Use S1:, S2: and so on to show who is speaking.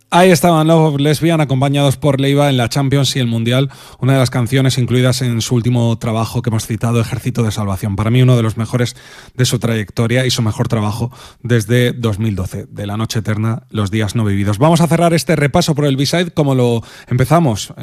S1: Ahí estaban Love Lesbian acompañados por Leiva en la Champions y el Mundial, una de las canciones incluidas en su último trabajo que hemos citado, Ejército de Salvación. Para mí uno de los mejores de su trayectoria y su mejor trabajo desde 2012, de La Noche Eterna, Los Días No Vividos. Vamos a cerrar este repaso por el B-Side como lo empezamos.